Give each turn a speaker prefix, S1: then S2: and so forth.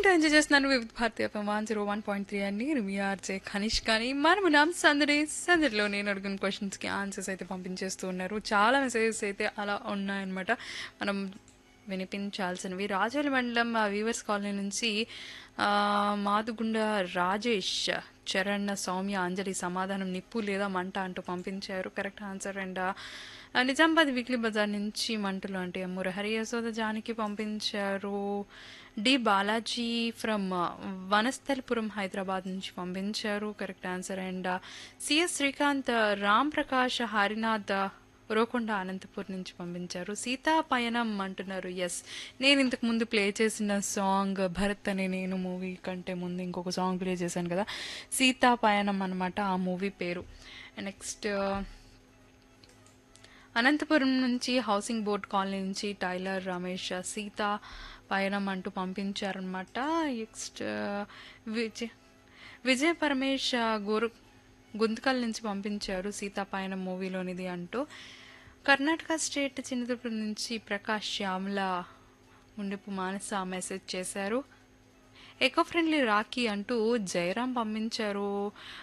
S1: వింటూ ఎంజాయ్ చేస్తున్నాను వివిధ భారతీయ ఎఫ్ఎం 101.3 అండి. మీ ఆర్జే కనిష్ కానీ మనము నామ్ సందడిలో నేను అడిగిన క్వశ్చన్స్కి ఆన్సర్స్ అయితే పంపించేస్తూ ఉన్నారు. చాలా మెసేజెస్ అయితే అలా ఉన్నాయన్నమాట. మనం వినిపించాల్సినవి రాజోలి మండలం వీవర్స్ కాలనీ నుంచి ఆ, మాదుగుండ రాజేష్ చరణ్ సౌమ్య అంజలి సమాధానం నిప్పు లేదా మంట అంటూ పంపించారు correct answer. And Nizamabad weekly Bazar నుంచి మంటలు అంటే మురహరి యశోద జానికి పంపించారు. డి బాలాజీ ఫ్రమ్ వనస్థలిపురం హైదరాబాద్ నుంచి పంపించారు correct answer. And CS Srikanth Ram Prakash Harinath Uravakonda Anantapur నుంచి పంపించారు. సీతా పయనం అంటున్నారు. ఎస్, నేను ఇంతకు ముందు ప్లే చేసిన సాంగ్ భరత్ అనే నేను మూవీ కంటే ముందు ఇంకొక సాంగ్ ప్లే చేశాను కదా, సీతా పయనం అనమాట ఆ మూవీ పేరు. నెక్స్ట్ అనంతపురం నుంచి హౌసింగ్ బోర్డ్ కాలనీ నుంచి టైలర్ రమేష్ సీతా పయనం అంటూ పంపించారనమాట. నెక్స్ట్ విజయ్ విజయ్ పరమేష్ గుంతకల్ నుంచి పంపించారు సీతాపయనం మూవీలోనిది అంటూ. కర్ణాటక స్టేట్ చిన్నదుర్గం నుంచి ప్రకాష్ శ్యామల ముండపు మానస మెసేజ్ చేశారు. ఎకో ఫ్రెండ్లీ రాఖీ అంటూ జయరాం పంపించారు.